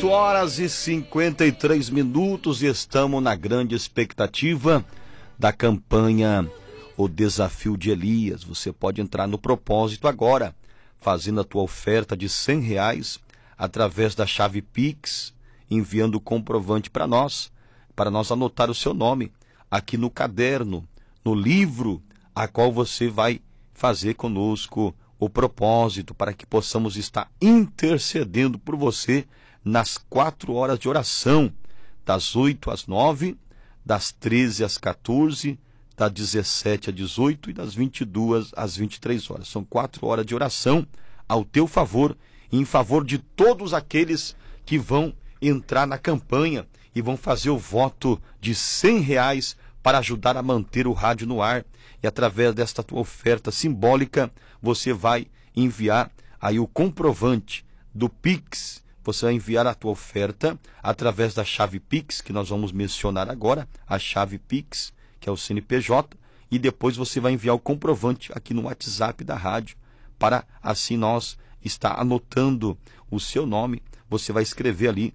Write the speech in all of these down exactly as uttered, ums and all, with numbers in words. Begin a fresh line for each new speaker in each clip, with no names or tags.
oito horas e cinquenta e três minutos e estamos na grande expectativa da campanha O Desafio de Elias. Você pode entrar no propósito agora, fazendo a tua oferta de cem reais através da chave Pix, enviando o comprovante para nós, para nós anotar o seu nome aqui no caderno, no livro, a qual você vai fazer conosco o propósito, para que possamos estar intercedendo por você nas quatro horas de oração, das oito às nove, das treze às quatorze, das dezessete às dezoito e das vinte e duas às vinte e três horas. São quatro horas de oração ao teu favor e em favor de todos aqueles que vão entrar na campanha e vão fazer o voto de cem reais para ajudar a manter o rádio no ar. E através desta tua oferta simbólica, você vai enviar aí o comprovante do Pix. Você vai enviar a tua oferta através da chave Pix, que nós vamos mencionar agora, a chave Pix, que é o C N P J, e depois você vai enviar o comprovante aqui no WhatsApp da rádio, para assim nós estar anotando o seu nome. Você vai escrever ali,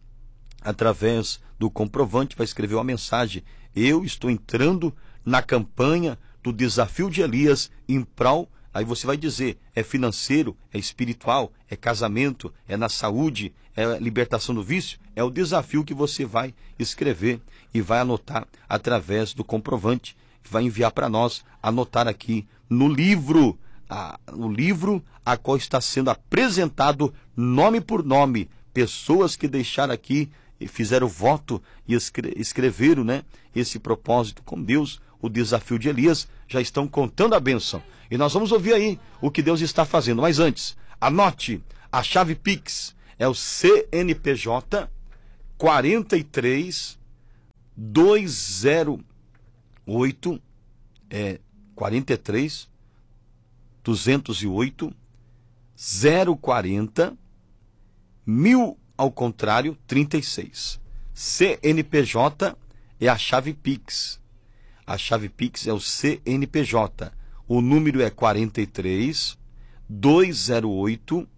através do comprovante, vai escrever uma mensagem: eu estou entrando na campanha do Desafio de Elias em prol. Aí você vai dizer, é financeiro, é espiritual, é casamento, é na saúde, é libertação do vício. É o desafio que você vai escrever e vai anotar através do comprovante, vai enviar para nós, anotar aqui no livro, a, o livro a qual está sendo apresentado nome por nome, pessoas que deixaram aqui e fizeram voto e escre escreveram, né, esse propósito com Deus, o Desafio de Elias, já estão contando a bênção. E nós vamos ouvir aí o que Deus está fazendo. Mas antes, anote, a chave Pix é o C N P J quarenta e três, duzentos e oito, é quarenta e três, duzentos e oito, zero quarenta, mil ao contrário, trinta e seis. C N P J é a chave Pix. A chave Pix é o C N P J. O número é quarenta e três, duzentos e oito.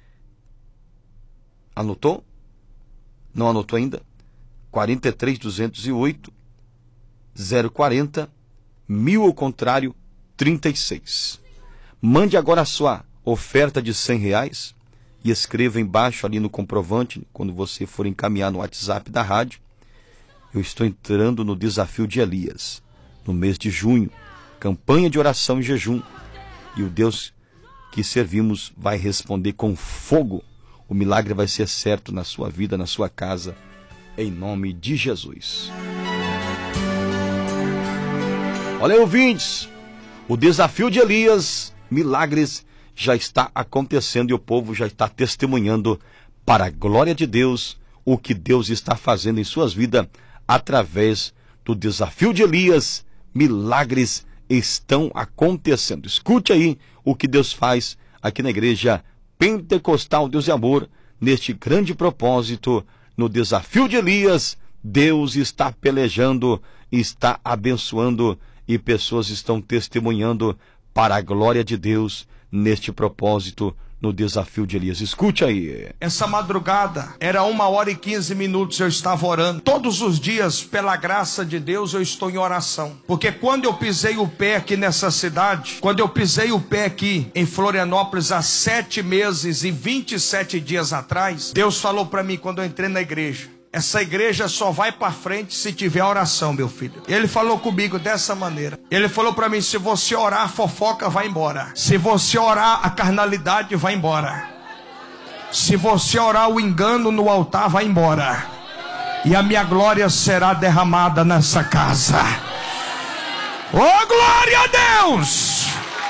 Anotou? Não anotou ainda? quarenta e três, duzentos e oito, zero quarenta, mil ao contrário, trinta e seis. Mande agora a sua oferta de cem reais e escreva embaixo ali no comprovante, quando você for encaminhar no WhatsApp da rádio: eu estou entrando no Desafio de Elias, no mês de junho, campanha de oração e jejum, e o Deus que servimos vai responder com fogo. O milagre vai ser certo na sua vida, na sua casa, em nome de Jesus. Olha aí, ouvintes, o Desafio de Elias, milagres já está acontecendo e o povo já está testemunhando para a glória de Deus o que Deus está fazendo em suas vidas através do Desafio de Elias. Milagres estão acontecendo. Escute aí o que Deus faz aqui na Igreja Pentecostal Deus e Amor, neste grande propósito, no Desafio de Elias. Deus está pelejando, está abençoando e pessoas estão testemunhando para a glória de Deus neste propósito, no Desafio de Elias. Escute aí.
Essa madrugada era uma hora e quinze minutos, eu estava orando. Todos os dias, pela graça de Deus, eu estou em oração. Porque quando eu pisei o pé aqui nessa cidade, quando eu pisei o pé aqui em Florianópolis há sete meses e vinte e sete dias atrás, Deus falou para mim quando eu entrei na igreja: essa igreja só vai para frente se tiver oração, meu filho. Ele falou comigo dessa maneira. Ele falou para mim: se você orar, a fofoca vai embora. Se você orar, a carnalidade vai embora. Se você orar, o engano no altar vai embora. E a minha glória será derramada nessa casa. Oh, glória a Deus!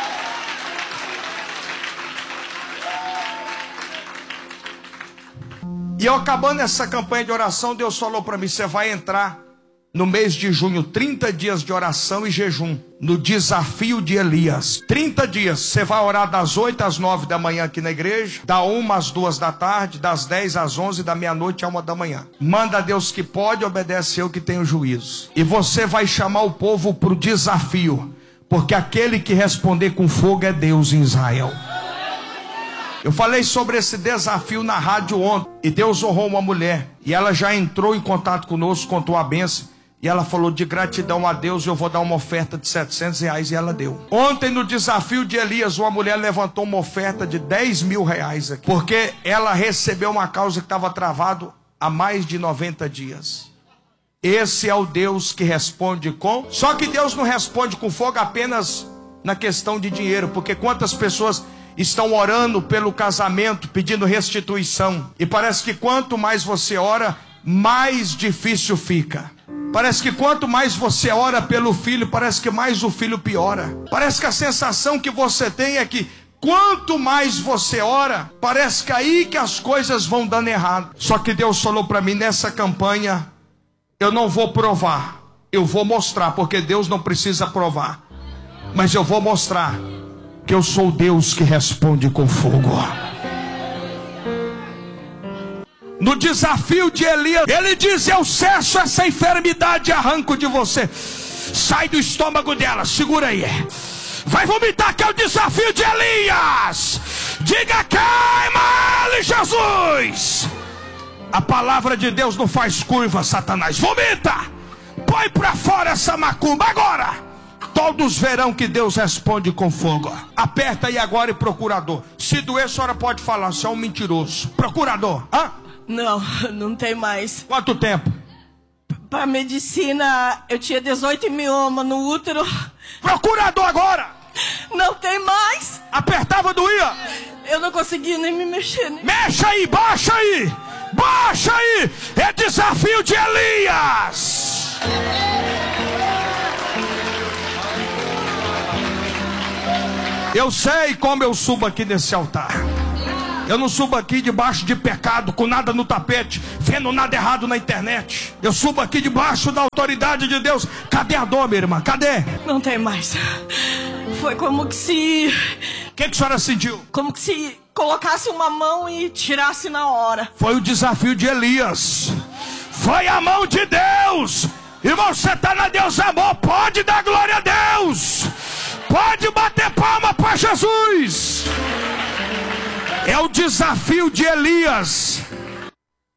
E eu acabando essa campanha de oração, Deus falou para mim: você vai entrar no mês de junho, trinta dias de oração e jejum, no Desafio de Elias. trinta dias, você vai orar das oito às nove da manhã aqui na igreja, da uma às duas da tarde, das dez às onze, da meia-noite à uma da manhã. Manda a Deus que pode, obedece eu que tenho juízo. E você vai chamar o povo para o desafio, porque aquele que responder com fogo é Deus em Israel. Eu falei sobre esse desafio na rádio ontem. E Deus honrou uma mulher. E ela já entrou em contato conosco, contou a bênção. E ela falou: de gratidão a Deus, eu vou dar uma oferta de setecentos reais. E ela deu. Ontem no desafio de Elias, uma mulher levantou uma oferta de dez mil reais aqui. Porque ela recebeu uma causa que estava travado há mais de noventa dias. Esse é o Deus que responde com... Só que Deus não responde com fogo apenas na questão de dinheiro. Porque quantas pessoas estão orando pelo casamento, pedindo restituição. E parece que quanto mais você ora, mais difícil fica. Parece que quanto mais você ora pelo filho, parece que mais o filho piora. Parece que a sensação que você tem é que quanto mais você ora, parece que aí que as coisas vão dando errado. Só que Deus falou para mim: nessa campanha eu não vou provar, eu vou mostrar, porque Deus não precisa provar, mas eu vou mostrar que eu sou Deus que responde com fogo. No desafio de Elias, ele diz: eu cesso essa enfermidade e arranco de você. Sai do estômago dela, segura aí. Vai vomitar, que é o desafio de Elias. Diga: queima-lhe, Jesus. A palavra de Deus não faz curva, Satanás. Vomita. Põe pra fora essa macumba agora. Todos verão que Deus responde com fogo. Aperta aí agora e procurador. Se doer, a senhora pode falar: você é um mentiroso. Procurador, hã?
Não, não tem mais.
Quanto tempo?
Para medicina, eu tinha dezoito mioma no útero.
Procurador agora!
Não tem mais.
Apertava, doía?
Eu não conseguia nem me mexer. Nem...
Mexa aí, baixa aí! Baixa aí! É desafio de Elias! Eu sei como eu subo aqui nesse altar. Eu não subo aqui debaixo de pecado, com nada no tapete, vendo nada errado na internet. Eu subo aqui debaixo da autoridade de Deus. Cadê a dor, minha irmã? Cadê?
Não tem mais. Foi como que se...
O que, que a senhora sentiu?
Como que se colocasse uma mão e tirasse na hora.
Foi o desafio de Elias. Foi a mão de Deus. Irmão, você está na Deus Amor, pode dar glória a Deus. Pode bater palma para Jesus. É o desafio de Elias.